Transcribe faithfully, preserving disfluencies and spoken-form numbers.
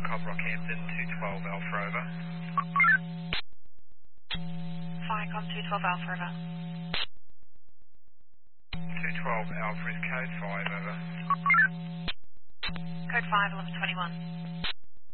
Cobb Rockhampton, two twelve Alpha over. Firecom two twelve Alpha over. two twelve Alpha is code five over. Code five, eleven twenty-one.